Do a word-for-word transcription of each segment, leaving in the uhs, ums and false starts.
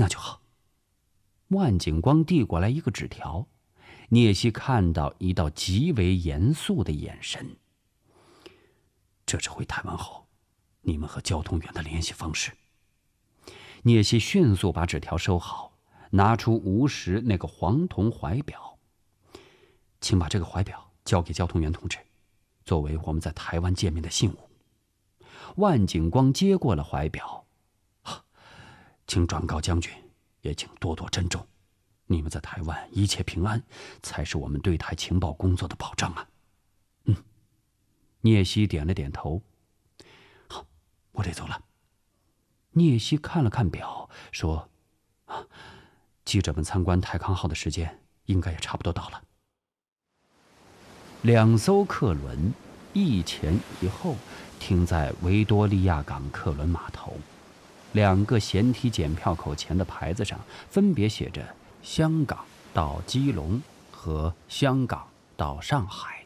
那就好。万景光递过来一个纸条，聂西看到一道极为严肃的眼神。这是回台湾后你们和交通员的联系方式。聂西迅速把纸条收好，拿出吴石那个黄铜怀表。请把这个怀表交给交通员同志，作为我们在台湾见面的信物。万景光接过了怀表，啊，请转告将军，也请多多珍重。你们在台湾一切平安，才是我们对台情报工作的保障啊。嗯，聂西点了点头。好，我得走了。聂西看了看表，说：“啊，记者们参观台康号的时间应该也差不多到了。”两艘客轮一前一后停在维多利亚港客轮码头，两个舷梯检票口前的牌子上分别写着香港到基隆和香港到上海。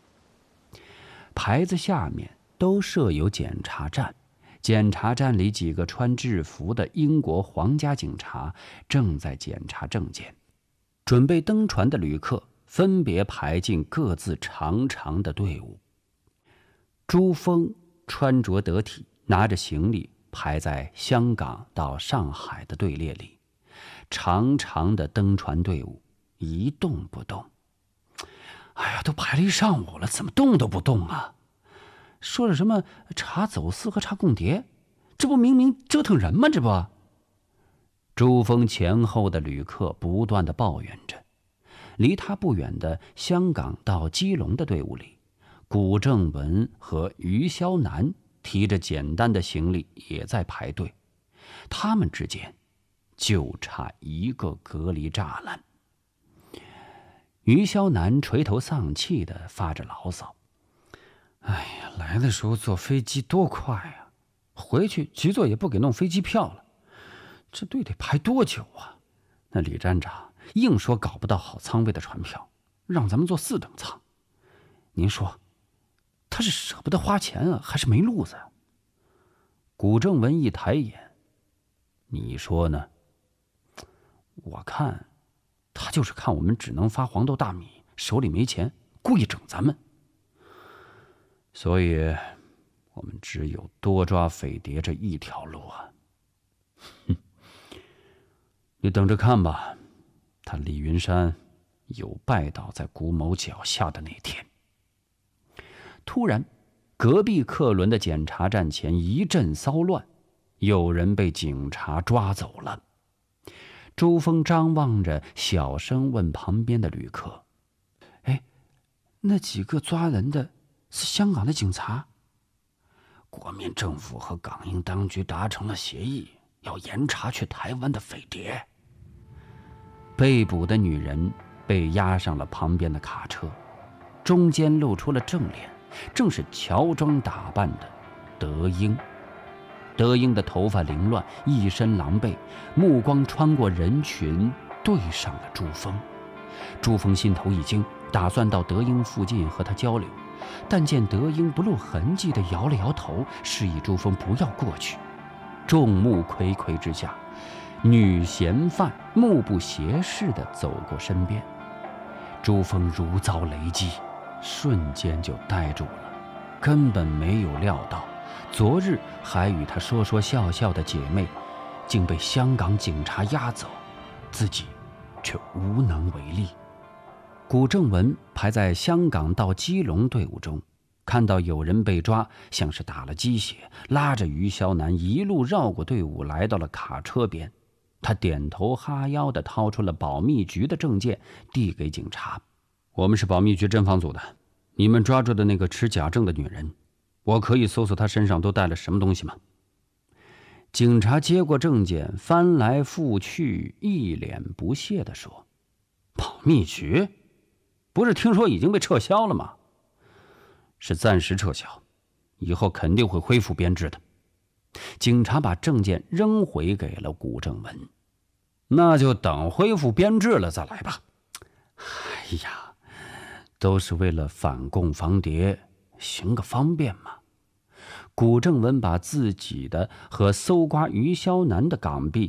牌子下面都设有检查站，检查站里几个穿制服的英国皇家警察正在检查证件。准备登船的旅客分别排进各自长长的队伍。朱峰穿着得体，拿着行李排在香港到上海的队列里。长长的登船队伍一动不动。哎呀，都排了一上午了，怎么动都不动啊？说了什么查走私和查共谍，这不明明折腾人吗？这不。朱峰前后的旅客不断地抱怨着。离他不远的香港到基隆的队伍里，古正文和于霄南提着简单的行李也在排队，他们之间就差一个隔离栅栏。于霄南垂头丧气地发着牢骚：“哎呀，来的时候坐飞机多快啊，回去局座也不给弄飞机票了，这队得排多久啊？那李站长硬说搞不到好舱位的船票，让咱们坐四等舱。您说，他是舍不得花钱啊，还是没路子啊？”古正文一抬眼：“你说呢？”“我看，他就是看我们只能发黄豆大米，手里没钱，故意整咱们。所以，我们只有多抓匪谍这一条路啊。”“哼，你等着看吧。他李云山有拜倒在古某脚下的那天。”突然，隔壁客轮的检查站前一阵骚乱，有人被警察抓走了。朱峰张望着，小声问旁边的旅客：“哎，那几个抓人的是香港的警察？”“国民政府和港英当局达成了协议，要严查去台湾的匪谍。”被捕的女人被押上了旁边的卡车，中间露出了正脸，正是乔装打扮的德英。德英的头发凌乱，一身狼狈，目光穿过人群对上了朱峰。朱峰心头一惊，打算到德英附近和他交流，但见德英不露痕迹地摇了摇头，示意朱峰不要过去。众目睽睽之下，女嫌犯目不斜视地走过身边。朱峰如遭雷击，瞬间就呆住了，根本没有料到昨日还与他说说笑笑的姐妹竟被香港警察押走，自己却无能为力。古正文排在香港到基隆队伍中，看到有人被抓，像是打了鸡血，拉着于霄南一路绕过队伍，来到了卡车边。他点头哈腰地掏出了保密局的证件，递给警察：“我们是保密局侦防组的，你们抓住的那个持假证的女人，我可以搜索她身上都带了什么东西吗？”警察接过证件，翻来覆去，一脸不屑地说：“保密局？不是听说已经被撤销了吗？”“是暂时撤销，以后肯定会恢复编制的。”警察把证件扔回给了古正文：“那就等恢复编制了再来吧。”“哎呀，都是为了反共防谍，行个方便嘛。”古正文把自己的和搜刮于霄南的港币